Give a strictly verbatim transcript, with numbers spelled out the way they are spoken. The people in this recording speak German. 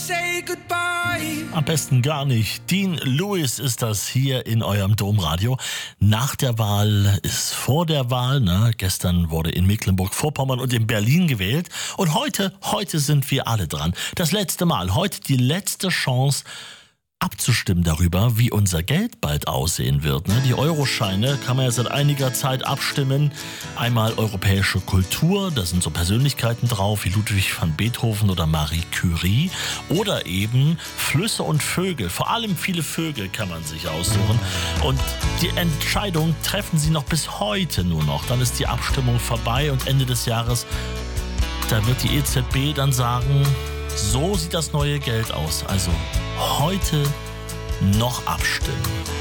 say goodbye. Am besten gar nicht. Dean Lewis ist das hier in eurem Domradio. Nach der Wahl ist vor der Wahl. Ne? Gestern wurde in Mecklenburg-Vorpommern und in Berlin gewählt. Und heute, heute sind wir alle dran. Das letzte Mal, heute die letzte Chance, abzustimmen darüber, wie unser Geld bald aussehen wird. Die Euroscheine kann man ja seit einiger Zeit abstimmen. Einmal europäische Kultur, da sind so Persönlichkeiten drauf wie Ludwig van Beethoven oder Marie Curie. Oder eben Flüsse und Vögel. Vor allem viele Vögel kann man sich aussuchen. Und die Entscheidung treffen sie noch bis heute nur noch. Dann ist die Abstimmung vorbei und Ende des Jahres, da wird die E Z B dann sagen, so sieht das neue Geld aus. Also heute noch abstimmen.